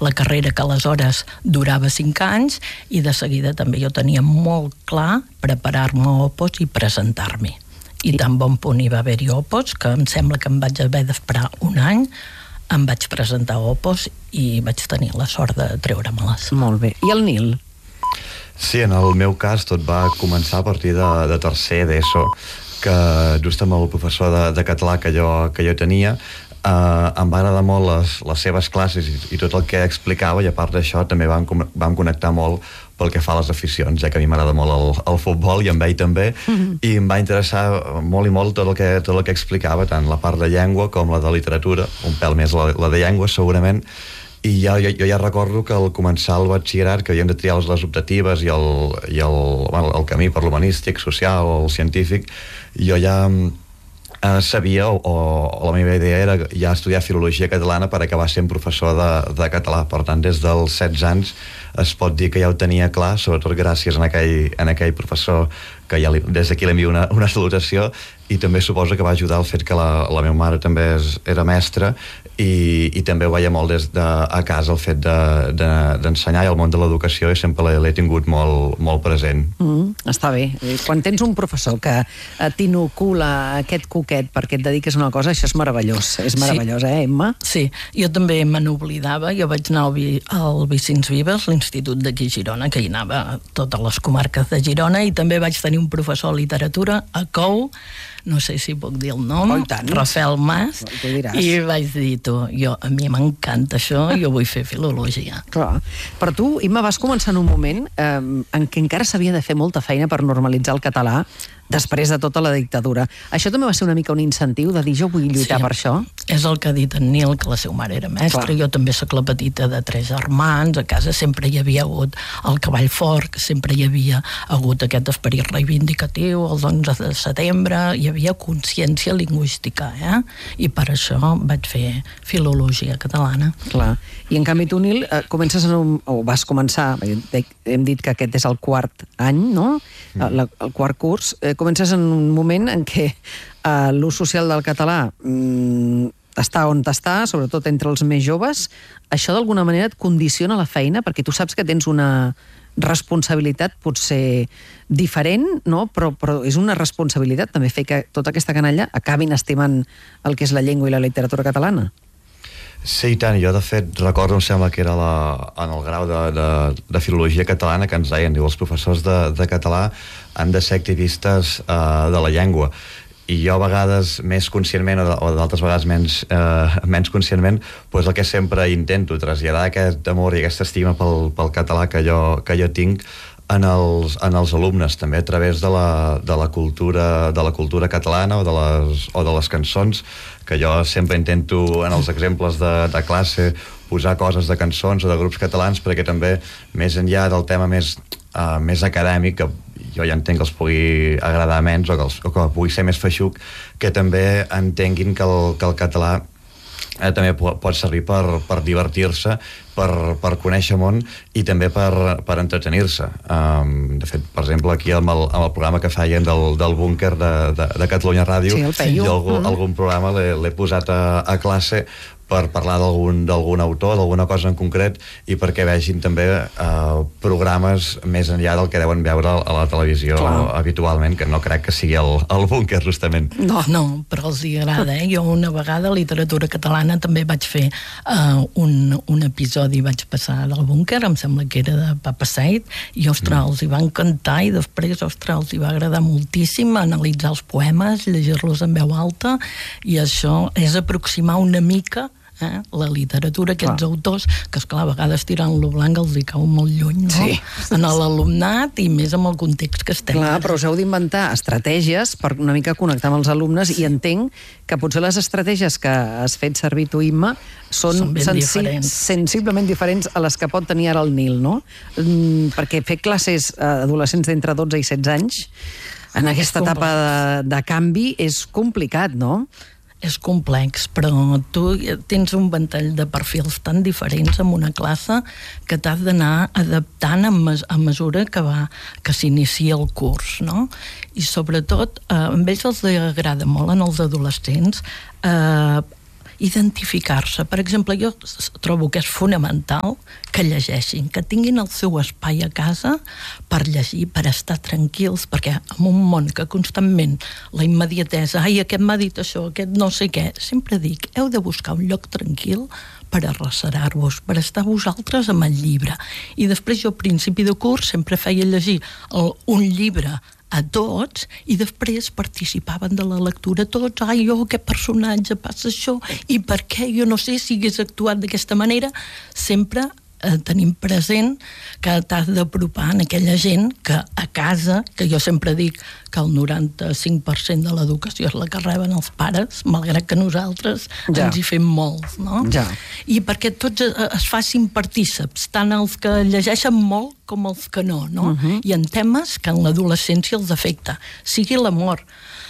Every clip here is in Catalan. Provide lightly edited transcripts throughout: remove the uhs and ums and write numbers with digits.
la carrera que aleshores durava 5 anys, i de seguida també jo tenia molt clar preparar-me a Opos i presentar-m'hi. I tan bon punt hi va haver-hi Opos, que em sembla que em vaig haver d'esperar un any, em vaig presentar a Opos i vaig tenir la sort de treure-me-les. Molt bé. I el Nil? Sí, en el meu cas tot va començar a partir de tercer d'ESO, que just amb el professor de català que jo tenia, em va agradar molt les seves classes i tot el que explicava, i a part d'això també vam connectar molt pel que fa a les aficions, ja que a mi m'agrada molt el futbol i amb ell també, i em va interessar molt i molt tot el que explicava, tant la part de llengua com la de literatura, un pèl més la de llengua segurament. I jo ja recordo que al començar el batxillerat, que havíem de triar les optatives i el camí per l'humanístic, social o el científic, jo ja sabia, o la meva idea era ja estudiar filologia catalana per acabar sent professor de català. Per tant, des dels 16 anys es pot dir que ja ho tenia clar, sobretot gràcies a aquell professor, que ja des d'aquí li envio una salutació, i també suposo que va ajudar el fet que la meva mare també era mestra, i també ho veia molt des a casa, el fet d'ensenyar, i el món de l'educació, i sempre l'he tingut molt present. Està bé. Quan tens un professor que t'inocula aquest coquet perquè et dediques a una cosa, això és meravellós. És meravellós, Emma? Sí, jo també me n'oblidava. Jo vaig anar al Vicens Vives, l'institut d'aquí a Girona, que hi anava a totes les comarques de Girona, i també vaig tenir un professor de literatura a COU, no sé si puc dir el nom, Rafael Mas, i vaig dir, a mi m'encanta això, jo vull fer filologia. Clar. Però tu, Imma, vas començar en un moment en què encara s'havia de fer molta feina per normalitzar el català després de tota la dictadura. Això també va ser una mica un incentiu de dir, jo vull lluitar per això? És el que ha dit en Nil, que la seva mare era mestra, jo també soc la petita de 3 germans, a casa sempre hi havia hagut el cavall fort, que sempre hi havia hagut aquest esperit reivindicatiu, els 11 de setembre, hi havia consciència lingüística, i per això vaig fer filologia catalana. Clar. I en canvi tu, Nil, vas començar, hem dit que aquest és el 4 any, no? El 4 curs, comences en un moment en què l'ús social del català està on està, sobretot entre els més joves. Això d'alguna manera et condiciona la feina, perquè tu saps que tens una responsabilitat potser diferent, no? Però és una responsabilitat també fer que tota aquesta canalla acabin estimant el que és la llengua i la literatura catalana. Sí, i tant. Jo, de fet, recordo, em sembla que era en el grau de filologia catalana, que ens deien, els professors de català han de ser activistes de la llengua. I jo a vegades més conscientment o d'altres vegades menys conscientment, doncs el que sempre intento traslladar aquest amor i aquesta estima pel català que jo tinc en els alumnes, també a través de la cultura catalana o de les cançons, que jo sempre intento en els exemples de classe posar coses de cançons o de grups catalans, perquè també més enllà del tema més acadèmic, que jo ja entenc que els pugui agradar menys o que pugui ser més feixuc, que també entenguin que el català també pot servir per divertir-se, per conèixer món i també per entretenir-se. De fet, per exemple, aquí amb el programa que feien del búnquer de Catalunya Ràdio, jo algun programa l'he posat a classe per parlar d'algun autor, d'alguna cosa en concret, i perquè vegin també programes més enllà del que deuen veure a la televisió habitualment, que no crec que sigui el búnquer, justament. No, però els hi agrada. Jo una vegada a Literatura Catalana també vaig fer un episodi, vaig passar del búnquer, em sembla que era de Papa Seid, i ostres, els hi va encantar, i després, ostres, els hi va agradar moltíssim analitzar els poemes, llegir-los en veu alta, i això és aproximar una mica la literatura, aquests autors, que esclar, a vegades tirant-lo blanc els hi cau molt lluny, no? Sí. En l'alumnat i més amb el context que estem. Clar, però us heu d'inventar estratègies per una mica connectar amb els alumnes, i entenc que potser les estratègies que has fet servir tu, Imma, són sensiblement diferents a les que pot tenir ara el Nil, no? Perquè fer classes a adolescents d'entre 12 i 16 anys en aquesta etapa de canvi és complicat, no? És complex, però tu tens un ventall de perfils tan diferents en una classe que t'has d'anar adaptant a mesura que s'inicia el curs, no? I sobretot, a ells els agrada molt, en els adolescents, identificar-se. Per exemple, jo trobo que és fonamental que llegeixin, que tinguin el seu espai a casa per llegir, per estar tranquils, perquè en un món que constantment la immediatesa, ai, aquest m'ha dit això, aquest no sé què, sempre dic, heu de buscar un lloc tranquil per arrecerar-vos, per estar vosaltres amb el llibre. I després jo, a principi de curs, sempre feia llegir un llibre a tots, i després participaven de la lectura tots, ai, jo, aquest personatge passa això, i per què, jo no sé si hagués actuat d'aquesta manera, sempre tenim present que t'has d'apropar en aquella gent que a casa, que jo sempre dic que el 95% de l'educació és la que reben els pares, malgrat que nosaltres ens hi fem molts, no? I perquè tots es facin partíceps, tant els que llegeixen molt com els que no? I en temes que en l'adolescència els afecta, sigui l'amor,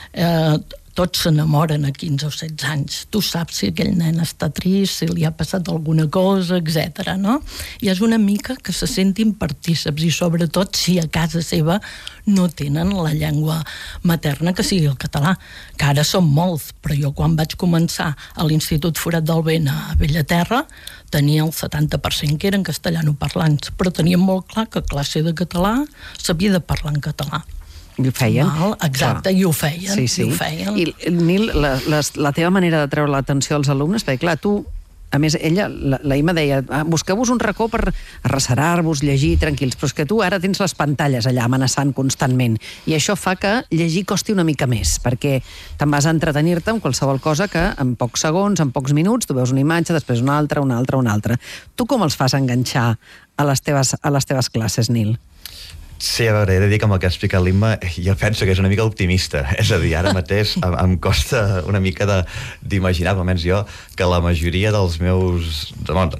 tots s'enamoren a 15 o 16 anys. Tu saps si aquell nen està trist, si li ha passat alguna cosa, etc. No? I és una mica que se sentin partíceps, i sobretot si a casa seva no tenen la llengua materna, que sigui el català, que ara són molts, però jo quan vaig començar a l'Institut Forat del Vent a Bellaterra tenia el 70% que eren castellanoparlants, però teníem molt clar que a classe de català s'havia de parlar en català. I ho feien. Exacte, i ho feien. Sí. I, Nil, la teva manera de treure l'atenció als alumnes, perquè clar, tu, a més, ella, la Imma deia, busqueu-vos un racó per arrecerar-vos, llegir tranquils, però és que tu ara tens les pantalles allà amenaçant constantment, i això fa que llegir costi una mica més, perquè te'n vas a entretenir-te amb qualsevol cosa que en pocs segons, en pocs minuts, tu veus una imatge, després una altra. Tu com els fas enganxar a les teves classes, Nil? Sí, a veure, he de dir que amb el que ha explicat l'Imma jo penso que és una mica optimista, és a dir, ara mateix em costa una mica d'imaginar, almenys jo, que la majoria dels meus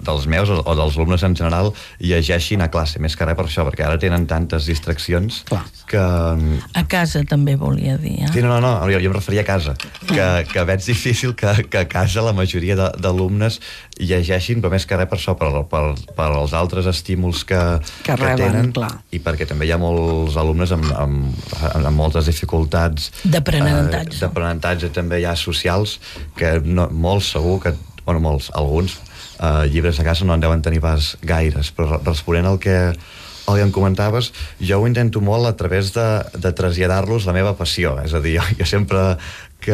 o dels alumnes en general llegeixin a classe, més que res per això, perquè ara tenen tantes distraccions que... A casa també volia dir, eh? Sí, no, jo em referia a casa, que veig difícil que a casa la majoria d'alumnes llegeixin, però més que res per això, per els altres estímuls que tenen, i perquè també hi ha molts alumnes amb moltes dificultats d'aprenentatge també ja socials, que molts segur que, alguns llibres a casa no en deuen tenir pas gaires, però responent al que em comentaves, jo ho intento molt a través de traslladar-los la meva passió, és a dir, jo sempre que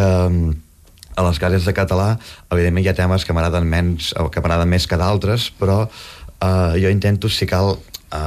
a les classes de català, evidentment hi ha temes que m'agraden menys o que m'agraden més que d'altres, però jo intento, si cal,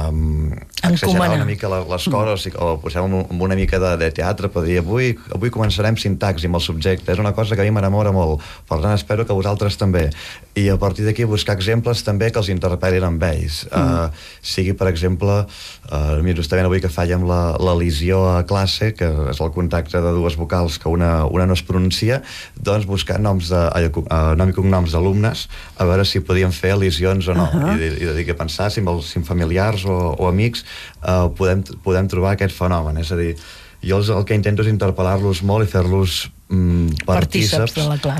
exagerar una mica les coses, o posem amb una mica de teatre, per dir, avui començarem sintaxi amb el subjecte, és una cosa que a mi m'enamora molt, per tant espero que vosaltres també, i a partir d'aquí buscar exemples també que els interpel·lin amb ells, sigui per exemple, justament avui que fèiem l'elisió a classe, que és el contacte de dues vocals que una no es pronuncia, doncs buscar nom i cognoms d'alumnes, a veure si podíem fer elisions o no, i de dir que pensar si amb familiars o amics podem trobar aquest fenomen, és a dir, jo el que intento és interpel·lar-los molt i fer-los partíceps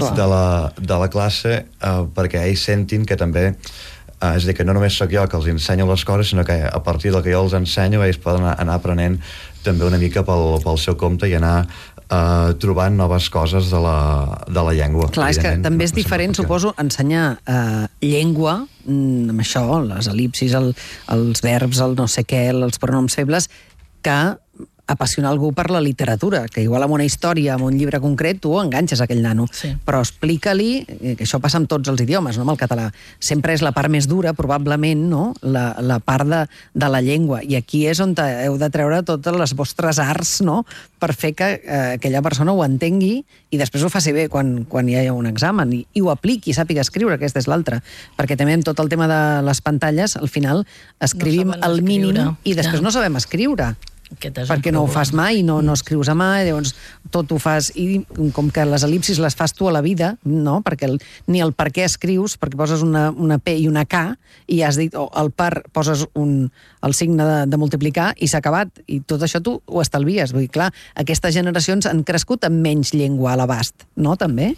de la classe, perquè ells sentin que també, és a dir, que no només sóc jo que els ensenyo les coses, sinó que a partir del que jo els ensenyo ells poden anar aprenent també una mica pel seu compte i anar trobant noves coses de la llengua. Clar, és que també és diferent, suposo, ensenyar llengua, amb això, les el·lipsis, els verbs, el no sé què, els pronoms febles, que apassionar algú per la literatura, que igual amb una història, amb un llibre concret, tu enganxes aquell nano. Sí. Però explica-li, que això passa amb tots els idiomes, no amb el català, sempre és la part més dura, probablement, no? La part de la llengua. I aquí és on heu de treure totes les vostres arts, no?, per fer que aquella persona ho entengui i després ho faci bé quan hi ha un examen i ho apliqui, sàpiga escriure, aquesta és l'altra. Perquè també amb tot el tema de les pantalles, al final escrivim el mínim i després no sabem escriure. Perquè no ho fas mai, no escrius a mà, llavors tot ho fas, i com que les el·lipsis les fas tu a la vida, no? Perquè ni el per què escrius, perquè poses una P i una K, i has dit, o el per poses el signe de multiplicar, i s'ha acabat, i tot això tu ho estalvies. Vull dir, clar, aquestes generacions han crescut amb menys llengua a l'abast, no, també?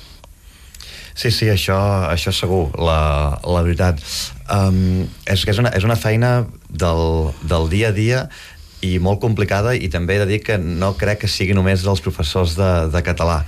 Sí, això segur, la veritat. És una feina del dia a dia i molt complicada, i també he de dir que no crec que sigui només dels professors de català.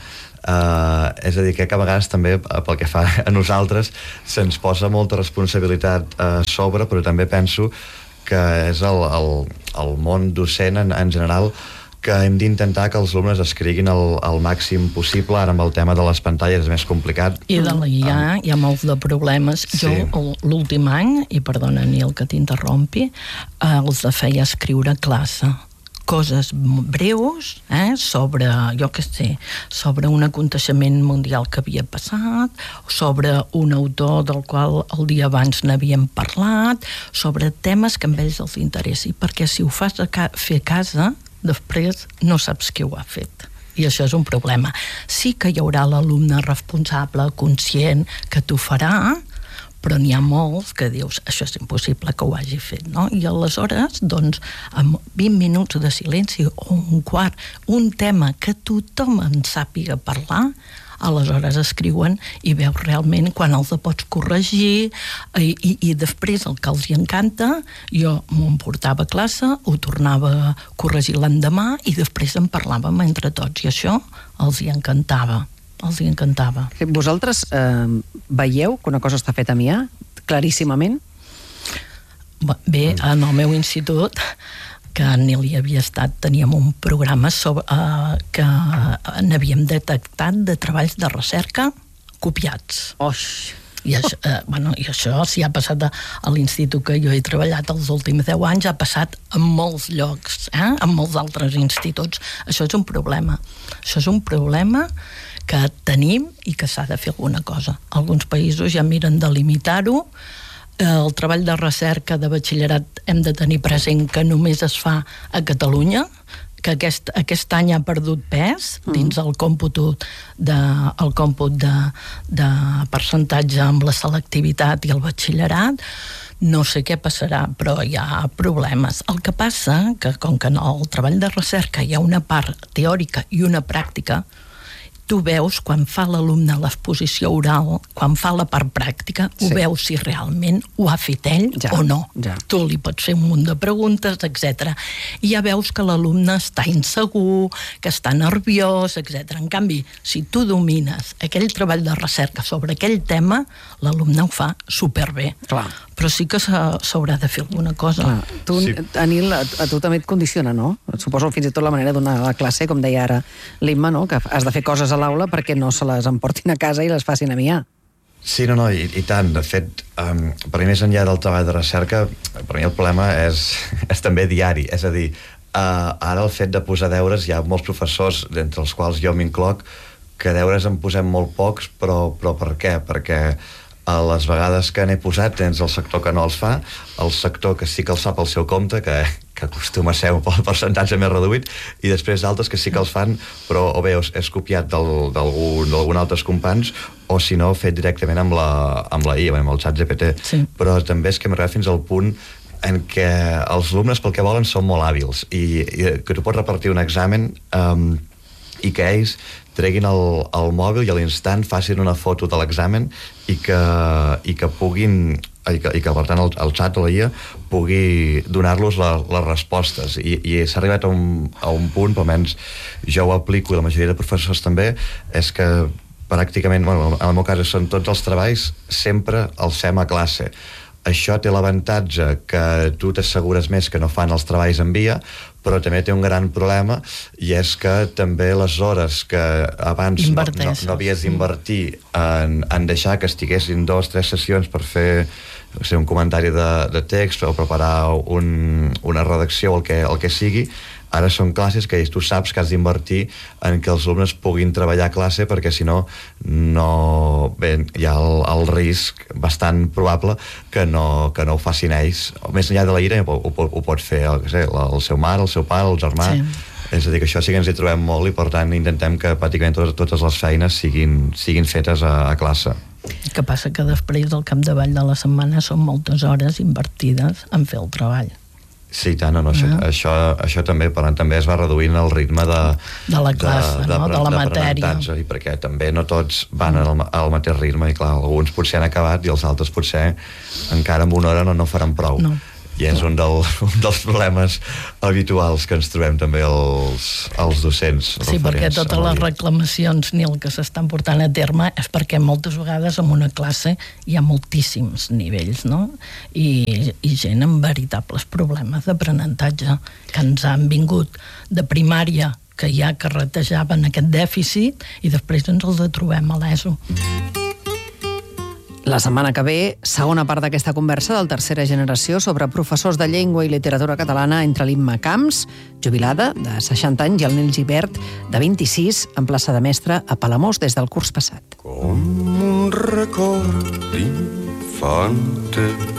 És a dir, que a vegades també, pel que fa a nosaltres, se'ns posa molta responsabilitat a sobre, però també penso que és el món docent en general que hem d'intentar que els alumnes escriguin el màxim possible. Ara amb el tema de les pantalles és més complicat. I de la IA hi ha molts de problemes. Sí. Jo l'últim any, i perdona Nil que t'interrompi, els feia escriure a classe coses breus sobre, jo què sé, sobre un aconteixement mundial que havia passat, sobre un autor del qual el dia abans n'havíem parlat, sobre temes que a ells els interessi, perquè si ho fas fer a casa, després no saps qui ho ha fet. I això és un problema. Sí que hi haurà l'alumne responsable, conscient, que t'ho farà, però n'hi ha molts que dius, això és impossible que ho hagi fet, no? I aleshores, doncs, amb 20 minuts de silenci o un quart, un tema que tothom en sàpiga parlar, aleshores escriuen i veus realment quan els pots corregir i després el que els hi encanta, jo m'ho emportava a classe, ho tornava a corregir l'endemà i després en parlàvem entre tots i això els hi encantava. Vosaltres veieu que una cosa està feta a mi, claríssimament? Bé, en el meu institut, que en Nil hi havia estat, teníem un programa que n'havíem detectat de treballs de recerca copiats. Oix! I això, si ha passat a l'institut que jo he treballat els últims 10 anys, ha passat en molts llocs, en molts altres instituts. Això és un problema. Això és un problema que tenim i que s'ha de fer alguna cosa. Alguns països ja miren de limitar-ho. El treball de recerca de batxillerat hem de tenir present que només es fa a Catalunya, que aquest any ha perdut pes dins el còmput de percentatge amb la selectivitat i el batxillerat. No sé què passarà, però hi ha problemes. El que passa que com que en el treball de recerca hi ha una part teòrica i una pràctica, tu veus quan fa l'alumne l'exposició oral, quan fa la part pràctica, ho veus si realment ho ha fet ell o no. Tu li pots fer un munt de preguntes, etc. I ja veus que l'alumne està insegur, que està nerviós, etc. En canvi, si tu domines aquell treball de recerca sobre aquell tema, l'alumne ho fa superbé. Clar. Però sí que s'haurà de fer alguna cosa. Clar. Tu, Anil, a tu també et condiciona, no? Suposo fins i tot la manera de donar la classe, com deia ara l'Imma, no? Que has de fer coses a l'aula perquè no se les emportin a casa i les facin a miar. Sí, no, i tant. De fet, per mi més enllà del treball de recerca, per mi el problema és també diari. És a dir, ara el fet de posar deures, hi ha molts professors, d'entre els quals jo m'incloc, que deures en posem molt pocs, però per què? Perquè a les vegades que n'he posat tens el sector que no els fa, el sector que sí que els fa pel seu compte, que acostuma a ser un percentatge més reduït, i després d'altres que sí que els fan, però o bé és copiat d'algun altres companys, o si no, fet directament amb la IA, amb el ChatGPT. Sí. Però també és que hem arribat fins al punt en què els alumnes pel que volen són molt hàbils, i que tu pots repartir un examen i que ells treguin el mòbil i a l'instant facin una foto de l'examen i que puguin i que per tant el xat o la IA pugui donar-los les respostes i s'ha arribat a un punt, almenys jo ho aplico i la majoria de professors també, és que pràcticament, en el meu cas són tots els treballs, sempre els fem a classe. Això té l'avantatge que tu t'assegures més que no fan els treballs en via, però també té un gran problema, i és que també les hores que abans no havies d'invertir en deixar que estiguessin 2 o 3 sessions per fer un comentari de text o preparar una redacció o el que sigui, ara són classes que tu saps que has d'invertir en que els alumnes puguin treballar a classe, perquè si no hi ha el risc bastant probable que no ho facin ells. Més enllà de la ira ho pot fer el seu mare, el seu pare, el germà. Sí. És a dir, que això sí que ens hi trobem molt i per tant intentem que pràcticament totes les feines siguin fetes a classe. El que passa que després del capdavall de la setmana són moltes hores invertides en fer el treball. Sí, tant, això també, però també es va reduint el ritme de la classe, de la matèria. I perquè també no tots van al mateix ritme, i clar, alguns potser han acabat i els altres potser encara amb una hora no faran prou. No. I és un dels problemes habituals que ens trobem també els docents. Sí, perquè totes les reclamacions ni el que s'estan portant a terme és perquè moltes vegades en una classe hi ha moltíssims nivells, no? I gent amb veritables problemes d'aprenentatge que ens han vingut de primària, que ja carretejaven aquest dèficit, i després ens els trobem a l'ESO. La setmana que ve, segona part d'aquesta conversa del Tercera Generació sobre professors de llengua i literatura catalana entre l'Imma Camps, jubilada, de 60 anys, i el Nil Gibert, de 26, en plaça de mestre a Palamós des del curs passat. Com un record infante